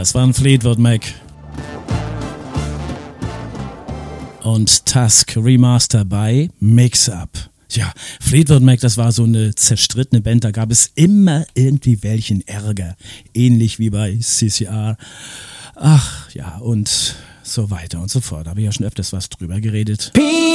Das waren Fleetwood Mac. Und Tusk Remaster bei Mix-Up. Ja, Fleetwood Mac, das war so eine zerstrittene Band, da gab es immer irgendwie welchen Ärger. Ähnlich wie bei CCR. Ach ja, und so weiter und so fort. Da habe ich ja schon öfters was drüber geredet.